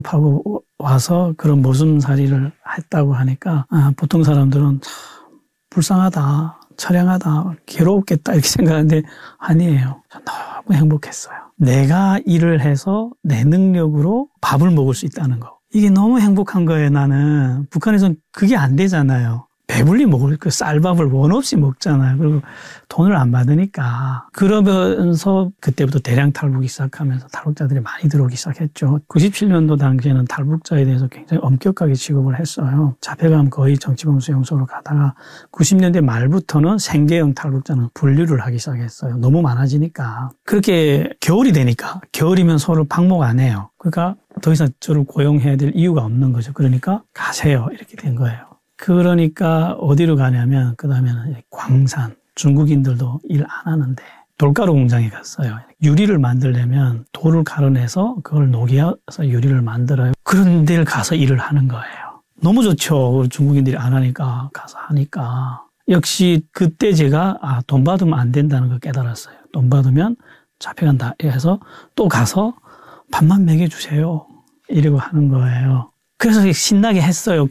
하고 와서 그런 모순살이를 했다고 하니까 보통 사람들은 참 불쌍하다, 처량하다, 괴로웠겠다 이렇게 생각하는데 아니에요. 너무 행복했어요. 내가 일을 해서 내 능력으로 밥을 먹을 수 있다는 거. 이게 너무 행복한 거예요. 나는 북한에서는 그게 안 되잖아요. 배불리 먹을 그 쌀밥을 원 없이 먹잖아요. 그리고 돈을 안 받으니까. 그러면서 그때부터 대량 탈북이 시작하면서 탈북자들이 많이 들어오기 시작했죠. 97년도 당시에는 탈북자에 대해서 굉장히 엄격하게 취급을 했어요. 잡혀가면 거의 정치범수용소로 가다가 90년대 말부터는 생계형 탈북자는 분류를 하기 시작했어요. 너무 많아지니까. 그렇게 겨울이 되니까 겨울이면 서로 방목 안 해요. 그러니까 더 이상 저를 고용해야 될 이유가 없는 거죠. 그러니까 가세요. 이렇게 된 거예요. 그러니까 어디로 가냐면 그 다음에는 광산, 중국인들도 일 안 하는데 돌가루 공장에 갔어요. 유리를 만들려면 돌을 갈아내서 그걸 녹여서 유리를 만들어요. 그런 데를 가서 일을 하는 거예요. 너무 좋죠. 중국인들이 안 하니까 가서 하니까. 역시 그때 제가 돈 받으면 안 된다는 걸 깨달았어요. 돈 받으면 잡혀간다 해서 또 가서 밥만 먹여주세요. 이러고 하는 거예요. 그래서 신나게 했어요.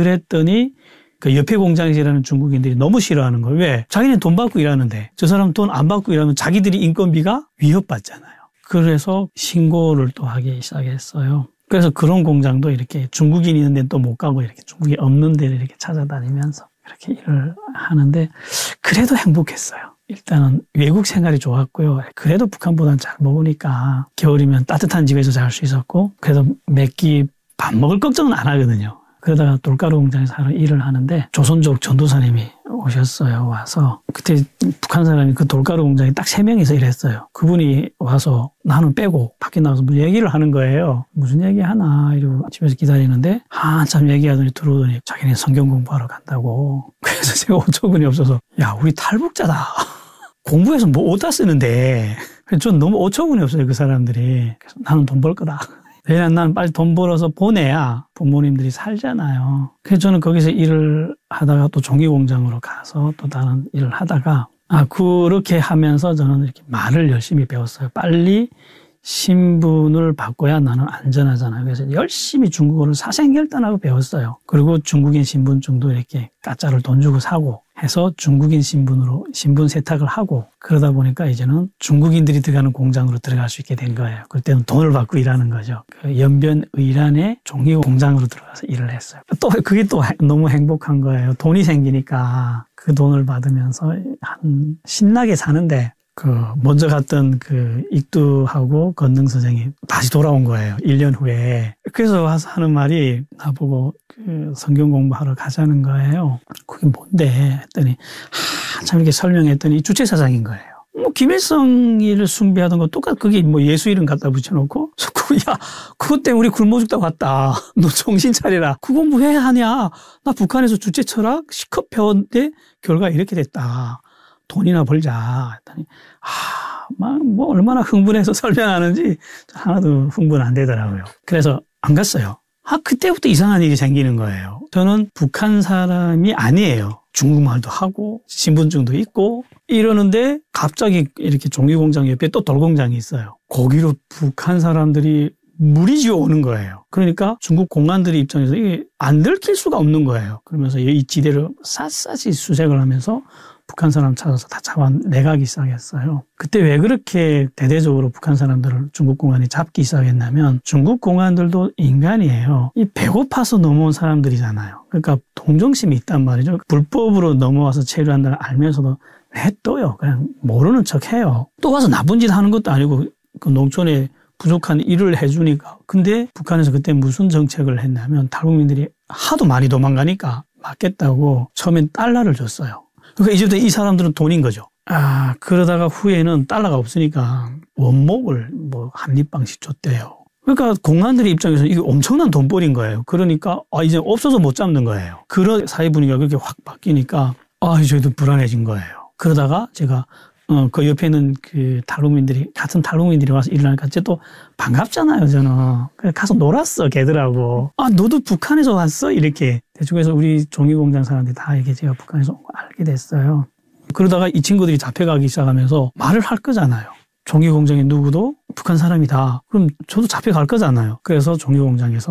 그랬더니 그 옆에 공장에서 일하는 중국인들이 너무 싫어하는 거예요. 왜? 자기는 돈 받고 일하는데 저 사람 돈 안 받고 일하면 자기들이 인건비가 위협받잖아요. 그래서 신고를 또 하기 시작했어요. 그래서 그런 공장도 이렇게 중국인이 있는 데는 또 못 가고 이렇게 중국이 없는 데를 이렇게 찾아다니면서 이렇게 일을 하는데 그래도 행복했어요. 일단은 외국 생활이 좋았고요. 그래도 북한보다는 잘 먹으니까 겨울이면 따뜻한 집에서 잘 수 있었고 그래도 몇 끼 밥 먹을 걱정은 안 하거든요. 그러다가 돌가루 공장에서 하루 일을 하는데 조선족 전도사님이 오셨어요. 와서 그때 북한 사람이 그 돌가루 공장에 딱 3명이서 일했어요. 그분이 와서 나는 빼고 밖에 나가서 무슨 얘기를 하는 거예요. 무슨 얘기 하나 이러고 집에서 기다리는데 한참 얘기하더니 들어오더니 자기네 성경 공부하러 간다고. 그래서 제가 어처구니 없어서 야 우리 탈북자다. 공부해서 뭐 어디다 쓰는데. 전 너무 어처구니 없어요. 그 사람들이. 그래서 나는 돈 벌 거다. 왜냐면 나는 빨리 돈 벌어서 보내야 부모님들이 살잖아요. 그래서 저는 거기서 일을 하다가 또 종이공장으로 가서 또 다른 일을 하다가 그렇게 하면서 저는 이렇게 말을 열심히 배웠어요. 빨리 신분을 바꿔야 나는 안전하잖아요. 그래서 열심히 중국어를 사생결단하고 배웠어요. 그리고 중국인 신분증도 이렇게 가짜를 돈 주고 사고 해서 중국인 신분으로 신분 세탁을 하고 그러다 보니까 이제는 중국인들이 들어가는 공장으로 들어갈 수 있게 된 거예요. 그때는 돈을 받고 일하는 거죠. 그 연변 의란의 종이 공장으로 들어가서 일을 했어요. 또 그게 또 너무 행복한 거예요. 돈이 생기니까 그 돈을 받으면서 신나게 사는데 먼저 갔던 익두하고 건능선생이 다시 돌아온 거예요. 1년 후에. 그래서 와서 하는 말이 나보고 성경 공부하러 가자는 거예요. 그게 뭔데? 했더니 한참 이렇게 설명했더니 주체사상인 거예요. 김일성이를 숭배하던 거 똑같 그게 예수 이름 갖다 붙여놓고 야 그것 때문에 우리 굶어 죽다 왔다. 너 정신 차려라. 그 공부 왜 하냐? 나 북한에서 주체 철학 시컷 배웠는데 결과 이렇게 됐다. 돈이나 벌자. 했더니, 얼마나 흥분해서 설명하는지 하나도 흥분 안 되더라고요. 그래서 안 갔어요. 그때부터 이상한 일이 생기는 거예요. 저는 북한 사람이 아니에요. 중국말도 하고, 신분증도 있고, 이러는데 갑자기 이렇게 종이공장 옆에 또 돌공장이 있어요. 거기로 북한 사람들이 무리지어 오는 거예요. 그러니까 중국 공안들의 입장에서 이게 안 들킬 수가 없는 거예요. 그러면서 이 지대를 샅샅이 수색을 하면서 북한 사람 찾아서 다 잡아내가기 시작했어요. 그때 왜 그렇게 대대적으로 북한 사람들을 중국 공안이 잡기 시작했냐면 중국 공안들도 인간이에요. 이 배고파서 넘어온 사람들이잖아요. 그러니까 동정심이 있단 말이죠. 불법으로 넘어와서 체류한다는 알면서도 냅둬요. 그냥 모르는 척해요. 또 와서 나쁜 짓 하는 것도 아니고 그 농촌에 부족한 일을 해주니까. 근데 북한에서 그때 무슨 정책을 했냐면 탈북민들이 하도 많이 도망가니까 맞겠다고 처음엔 달러를 줬어요. 그러니까 이제부터 이 사람들은 돈인 거죠. 그러다가 후에는 달러가 없으니까 원목을 한 입방씩 줬대요. 그러니까 공안들의 입장에서 이게 엄청난 돈벌인 거예요. 그러니까 이제 없어서 못 잡는 거예요. 그런 사회 분위기가 그렇게 확 바뀌니까 저희도 불안해진 거예요. 그러다가 제가 그 옆에 있는 같은 탈북민들이 와서 일을 하니까 또 반갑잖아요, 저는. 그래서 가서 놀았어, 걔들하고. 너도 북한에서 왔어? 이렇게. 대충해서 우리 종이공장 사람들이 다 이게 제가 북한에서 온 거 알게 됐어요. 그러다가 이 친구들이 잡혀가기 시작하면서 말을 할 거잖아요. 종이공장에 누구도 북한 사람이다. 그럼 저도 잡혀갈 거잖아요. 그래서 종이공장에서